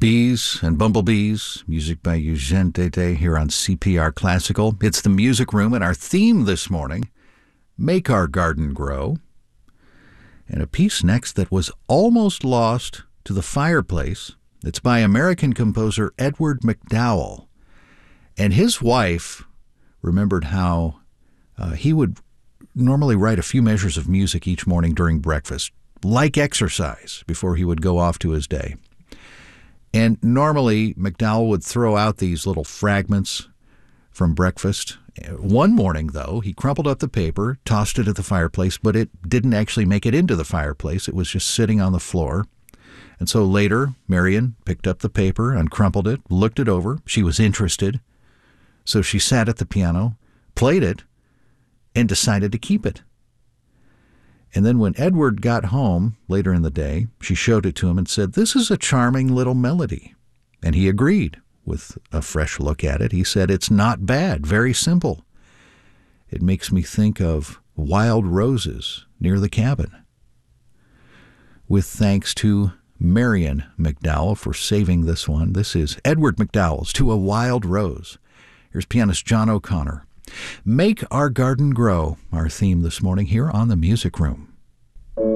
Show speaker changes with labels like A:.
A: Bees and Bumblebees, music by Eugene Dede here on CPR Classical. It's the Music Room, and our theme this morning, Make Our Garden Grow. And a piece next that was almost lost to the fireplace. It's by American composer Edward MacDowell. And his wife remembered how he would normally write a few measures of music each morning during breakfast, like exercise, before he would go off to his day. And normally, MacDowell would throw out these little fragments from breakfast. One morning, though, he crumpled up the paper, tossed it at the fireplace, but it didn't actually make it into the fireplace. It was just sitting on the floor. And so later, Marion picked up the paper, uncrumpled it, looked it over. She was interested. So she sat at the piano, played it, and decided to keep it. And then when Edward got home later in the day, she showed it to him and said, "This is a charming little melody." And he agreed with a fresh look at it. He said, "It's not bad, very simple. It makes me think of wild roses near the cabin." With thanks to Marion MacDowell for saving this one. This is Edward MacDowell's To a Wild Rose. Here's pianist John O'Connor. Make Our Garden Grow, our theme this morning here on the Music Room.